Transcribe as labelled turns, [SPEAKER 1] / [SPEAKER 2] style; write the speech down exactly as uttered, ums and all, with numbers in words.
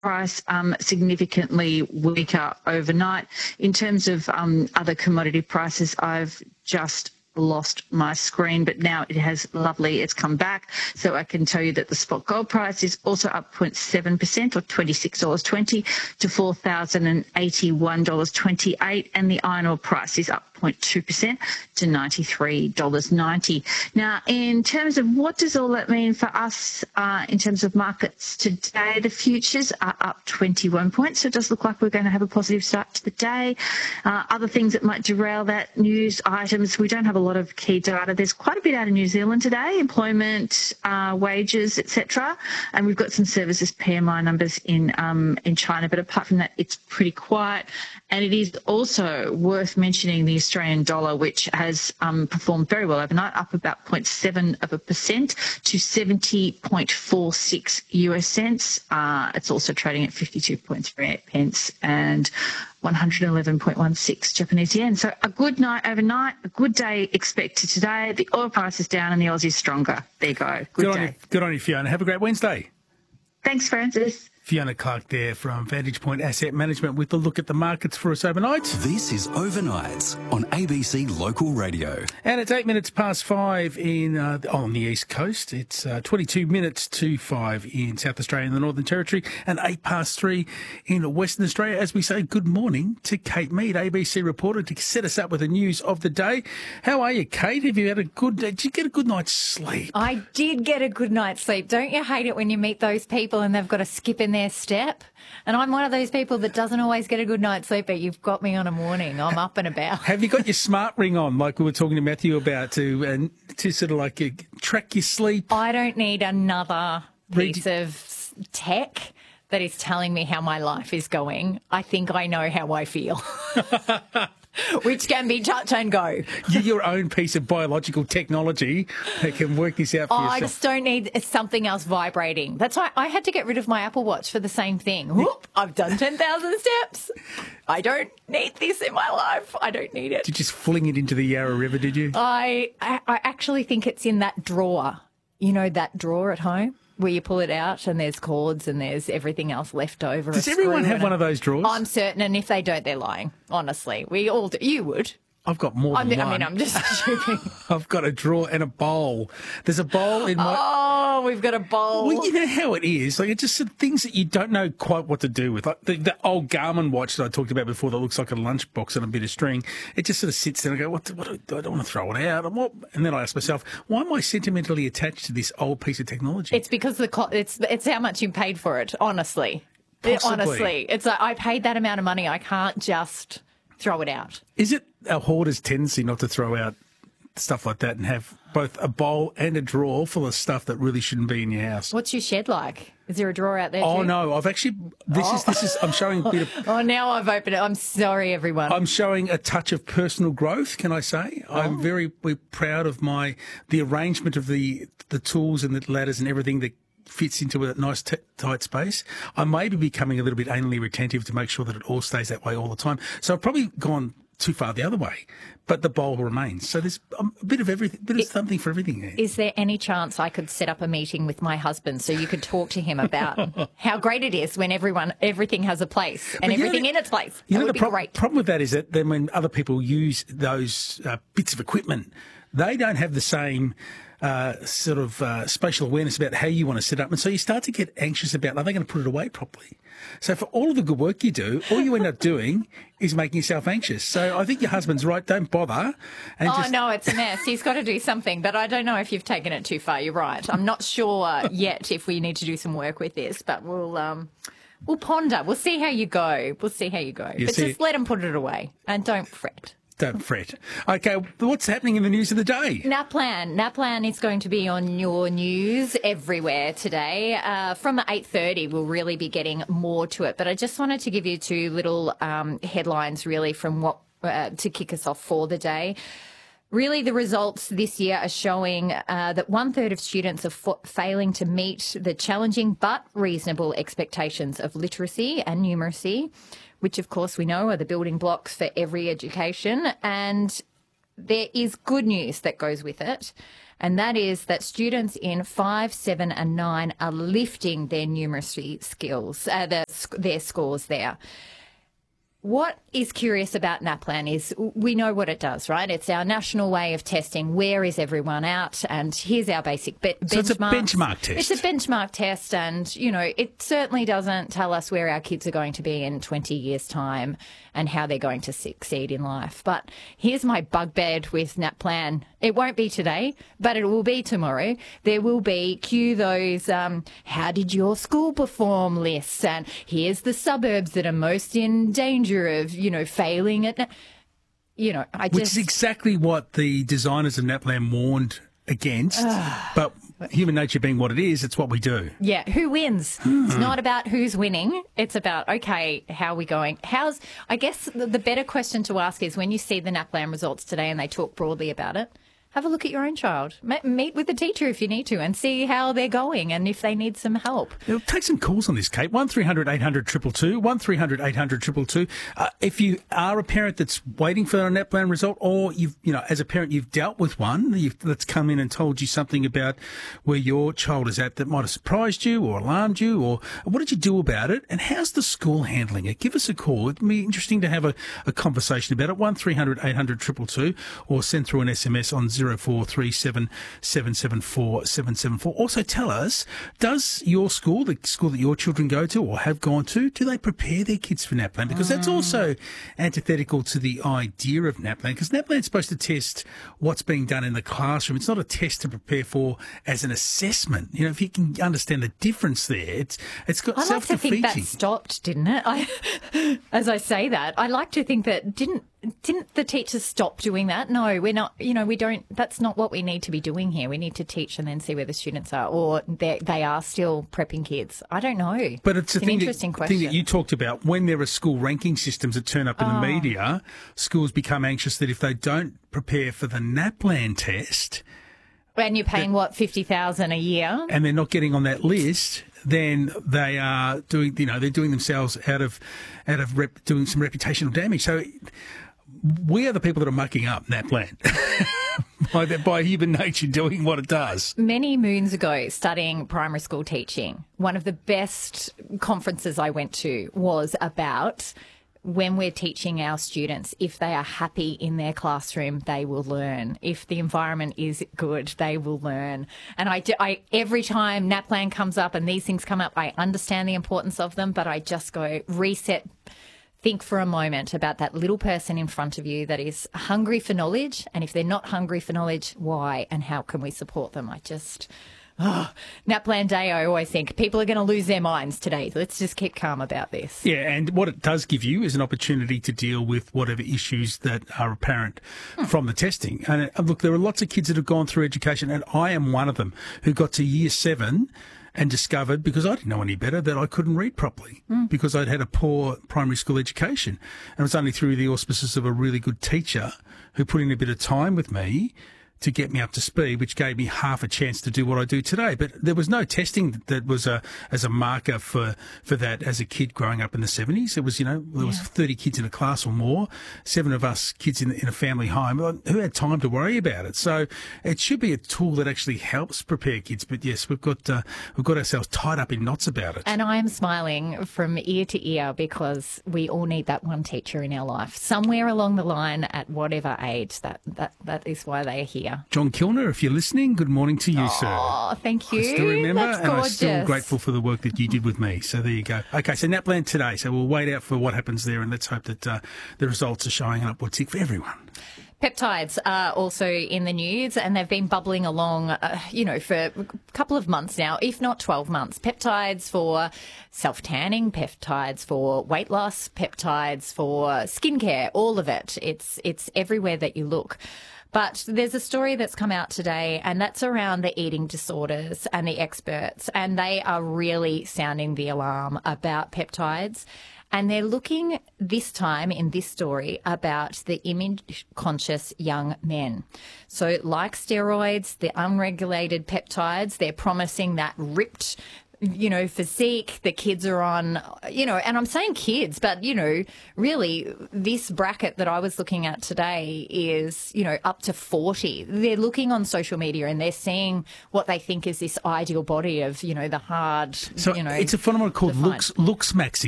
[SPEAKER 1] price um, significantly weaker overnight. In terms of um, other commodity prices, I've just lost my screen, but now it has lovely, it's come back. So I can tell you that the spot gold price is also up zero point seven percent or twenty-six dollars twenty to four thousand eighty-one dollars twenty-eight, and the iron ore price is up zero point two percent to ninety-three dollars ninety. Now, in terms of what does all that mean for us uh, in terms of markets today, the futures are up twenty-one points, so it does look like we're going to have a positive start to the day. Uh, other things that might derail that, news items, we don't have a lot of key data. There's quite a bit out of New Zealand today, employment, uh, wages, et cetera. And we've got some services P M I numbers in um, in China. But apart from that, it's pretty quiet. And it is also worth mentioning the Australian dollar, which has um, performed very well overnight, up about zero point seven of a percent to seventy point four six U S cents. Uh, it's also trading at fifty-two point three eight pence and one hundred eleven point one six Japanese yen. So a good night overnight, a good day expected today. The oil price is down and the Aussie is stronger. There you go. Good,
[SPEAKER 2] good
[SPEAKER 1] day.
[SPEAKER 2] On you, good on you, Fiona. Have a great Wednesday.
[SPEAKER 1] Thanks, Francis.
[SPEAKER 2] Fiona Clark there from Vantage Point Asset Management with a look at the markets for us overnight.
[SPEAKER 3] This is Overnights on A B C Local Radio.
[SPEAKER 2] And it's eight minutes past five in uh, on the East Coast. It's uh, twenty-two minutes to five in South Australia and the Northern Territory, and eight past three in Western Australia. As we say, good morning to Kate Mead, A B C reporter, to set us up with the news of the day. How are you, Kate? Have you had a good day? Did you get a good night's sleep?
[SPEAKER 4] I did get a good night's sleep. Don't you hate it when you meet those people and they've got a skip in their step? And I'm one of those people that doesn't always get a good night's sleep, but you've got me on a morning. I'm up and about.
[SPEAKER 2] Have you got your smart ring on, like we were talking to Matthew about, to and to sort of like uh, track your sleep?
[SPEAKER 4] I don't need another piece
[SPEAKER 2] Read-
[SPEAKER 4] of tech that is telling me how my life is going. I think I know how I feel. Which can be touch and go.
[SPEAKER 2] You're your own piece of biological technology that can work this out for
[SPEAKER 4] oh,
[SPEAKER 2] yourself.
[SPEAKER 4] I just don't need something else vibrating. That's why I had to get rid of my Apple Watch for the same thing. Whoop, I've done ten thousand steps. I don't need this in my life. I don't need it.
[SPEAKER 2] Did you just fling it into the Yarra River, did you?
[SPEAKER 4] I, I, I actually think it's in that drawer. You know, that drawer at home? Where you pull it out and there's cords and there's everything else left over.
[SPEAKER 2] Does everyone have one of those drawers?
[SPEAKER 4] I'm certain, and if they don't, they're lying. Honestly, we all do. You would.
[SPEAKER 2] I've got more than
[SPEAKER 4] I'm,
[SPEAKER 2] one.
[SPEAKER 4] I mean, I'm just joking.
[SPEAKER 2] I've got a drawer and a bowl. There's a bowl in my...
[SPEAKER 4] Oh, we've got a bowl.
[SPEAKER 2] Well, you know how it is. Like, it's just some things that you don't know quite what to do with. Like the, the old Garmin watch that I talked about before that looks like a lunchbox and a bit of string. It just sort of sits there and I go, what, do- what do, I don't want to throw it out. And, what, and then I ask myself, why am I sentimentally attached to this old piece of technology?
[SPEAKER 4] It's because the co- it's it's how much you paid for it, honestly. It-
[SPEAKER 2] Possibly.
[SPEAKER 4] honestly. It's like I paid that amount of money. I can't just throw it out.
[SPEAKER 2] Is it a hoarder's tendency not to throw out stuff like that and have both a bowl and a drawer full of stuff that really shouldn't be in your house?
[SPEAKER 4] What's your shed like? Is there a drawer out there
[SPEAKER 2] Oh
[SPEAKER 4] too?
[SPEAKER 2] no, I've actually this
[SPEAKER 4] Oh.
[SPEAKER 2] is this is I'm showing a bit of
[SPEAKER 4] Oh, now I've opened it. I'm sorry, everyone.
[SPEAKER 2] I'm showing a touch of personal growth, can I say? I'm
[SPEAKER 4] Oh.
[SPEAKER 2] very, very proud of my the arrangement of the the tools and the ladders and everything that fits into a nice t- tight space. I may be becoming a little bit anally retentive to make sure that it all stays that way all the time. So I've probably gone too far the other way, but the bowl remains. So there's um, a bit of everything, bit of
[SPEAKER 4] It-
[SPEAKER 2] something for everything there.
[SPEAKER 4] Is there any chance I could set up a meeting with my husband so you could talk to him about how great it is when everyone, everything has a place and
[SPEAKER 2] But you know
[SPEAKER 4] everything
[SPEAKER 2] the-
[SPEAKER 4] in its place?
[SPEAKER 2] You
[SPEAKER 4] That
[SPEAKER 2] know,
[SPEAKER 4] would
[SPEAKER 2] the
[SPEAKER 4] be
[SPEAKER 2] prob-
[SPEAKER 4] great.
[SPEAKER 2] problem with that is that then when other people use those uh, bits of equipment, they don't have the same uh, sort of uh, spatial awareness about how you want to set up. And so you start to get anxious about, are they going to put it away properly? So for all of the good work you do, all you end up doing is making yourself anxious. So I think your husband's right. Don't bother. And
[SPEAKER 4] Oh,
[SPEAKER 2] just,
[SPEAKER 4] no, it's a mess. He's got to do something, but I don't know if you've taken it too far. You're right. I'm not sure yet if we need to do some work with this, but we'll um, we'll ponder. We'll see how you go. We'll see how you go.
[SPEAKER 2] You
[SPEAKER 4] but
[SPEAKER 2] see-
[SPEAKER 4] just let him put it away and don't fret.
[SPEAKER 2] Don't fret. Okay, what's happening in the news of the day?
[SPEAKER 4] NAPLAN. NAPLAN is going to be on your news everywhere today. Uh, from eight thirty, we'll really be getting more to it. But I just wanted to give you two little um, headlines, really, from what uh, to kick us off for the day. Really, the results this year are showing uh, that one third of students are fa- failing to meet the challenging but reasonable expectations of literacy and numeracy, which, of course, we know are the building blocks for every education. And there is good news that goes with it. and that is that students in five, seven and nine are lifting their numeracy skills, uh, their, their scores there. What is curious about NAPLAN is we know what it does, right? It's our national way of testing where is everyone out, and here's our basic be- benchmark.
[SPEAKER 2] So it's a benchmark test.
[SPEAKER 4] It's a benchmark test, and, you know, it certainly doesn't tell us where our kids are going to be in twenty years' time and how they're going to succeed in life. But here's my bugbear with NAPLAN. It won't be today, but it will be tomorrow. There will be, cue those, um, how did your school perform lists, and here's the suburbs that are most in danger of, you know, failing at, you know, I just...
[SPEAKER 2] Which is exactly what the designers of NAPLAN warned against, but human nature being what it is, it's what we do.
[SPEAKER 4] Yeah, who wins? It's not about who's winning. It's about, okay, how are we going? How's, I guess the, the better question to ask is when you see the NAPLAN results today and they talk broadly about it, have a look at your own child. Meet with the teacher if you need to and see how they're going and if they need some help.
[SPEAKER 2] It'll take some calls on this, Kate. one three hundred eight hundred two two two, one three hundred eight hundred two two two. Uh, if you are a parent that's waiting for a NAPLAN result, or you've, you know, as a parent you've dealt with one you've, that's come in and told you something about where your child is at that might have surprised you or alarmed you, or what did you do about it, and how's the school handling it? Give us a call. It'd be interesting to have a, a conversation about it. one three hundred eight hundred two two two, or send through an S M S on zero four three seven seven seven four seven seven four. Also tell us, does your school, the school that your children go to or have gone to, do they prepare their kids for NAPLAN? Because that's also antithetical to the idea of NAPLAN, because NAPLAN is supposed to test what's being done in the classroom. It's not a test to prepare for as an assessment. You know, if you can understand the difference there, it's it's got
[SPEAKER 4] I like to think
[SPEAKER 2] self-defeating.
[SPEAKER 4] that stopped, didn't it? I, as I say that, I like to think that didn't didn't the teachers stop doing that? No, we're not. You know, we don't. That's not what we need to be doing here. We need to teach and then see where the students are, or they they are still prepping kids. I don't know.
[SPEAKER 2] But it's,
[SPEAKER 4] it's
[SPEAKER 2] a
[SPEAKER 4] an
[SPEAKER 2] thing
[SPEAKER 4] interesting
[SPEAKER 2] that,
[SPEAKER 4] question.
[SPEAKER 2] thing that you talked about. When there are school ranking systems that turn up in
[SPEAKER 4] Oh.
[SPEAKER 2] the media, schools become anxious that if they don't prepare for the NAPLAN test,
[SPEAKER 4] And you're paying, what, fifty thousand dollars a year?
[SPEAKER 2] and they're not getting on that list, then they are doing, you know, they're doing themselves out of, out of rep, doing some reputational damage. So we are the people that are mucking up NAPLAN by, the, by human nature doing what it does.
[SPEAKER 4] Many moons ago, studying primary school teaching, one of the best conferences I went to was about when we're teaching our students, if they are happy in their classroom, they will learn. If the environment is good, they will learn. And I, do, I every time NAPLAN comes up and these things come up, I understand the importance of them, but I just go reset. Think for a moment about that little person in front of you that is hungry for knowledge. And if they're not hungry for knowledge, why and how can we support them? I just, oh, NAPLAN Day, I always think people are going to lose their minds today. Let's just keep calm about this.
[SPEAKER 2] Yeah, and what it does give you is an opportunity to deal with whatever issues that are apparent hmm. from the testing. And uh, look, there are lots of kids that have gone through education, and I am one of them, who got to year seven and discovered, because I didn't know any better, that I couldn't read properly mm. because I'd had a poor primary school education. And it was only through the auspices of a really good teacher who put in a bit of time with me to get me up to speed, which gave me half a chance to do what I do today. But there was no testing that was a as a marker for, for that as a kid growing up in the seventies. It was, you know, there was yeah. thirty kids in a class or more, seven of us kids in, in a family home who had time to worry about it. So it should be a tool that actually helps prepare kids. But yes, we've got uh, we've got ourselves tied up in knots about it.
[SPEAKER 4] And I am smiling from ear to ear because we all need that one teacher in our life. Somewhere along the line, at whatever age, that, that, that is why they are here.
[SPEAKER 2] John Kilner, if you're listening, good morning to you,
[SPEAKER 4] oh,
[SPEAKER 2] sir.
[SPEAKER 4] Oh, thank you.
[SPEAKER 2] I still remember,
[SPEAKER 4] That's
[SPEAKER 2] and
[SPEAKER 4] gorgeous.
[SPEAKER 2] I'm still grateful for the work that you did with me. So there you go. Okay, so NAPLAN today. So we'll wait out for what happens there, and let's hope that uh, the results are showing an upward tick for everyone.
[SPEAKER 4] Peptides are also in the news, and they've been bubbling along, uh, you know, for a couple of months now, if not twelve months. Peptides for self-tanning, peptides for weight loss, peptides for skincare, all of it. It's it's everywhere that you look. But there's a story that's come out today, and that's around the eating disorders and the experts, and they are really sounding the alarm about peptides. And they're looking this time in this story about the image-conscious young men. So like steroids, the unregulated peptides, they're promising that ripped you know, physique. The kids are on, you know, and I'm saying kids, but, you know, really this bracket that I was looking at today is, you know, up to forty. They're looking on social media and they're seeing what they think is this ideal body of, you know, the hard,
[SPEAKER 2] So
[SPEAKER 4] you know.
[SPEAKER 2] it's a phenomenon called
[SPEAKER 4] defined.
[SPEAKER 2] looks, looks maxing.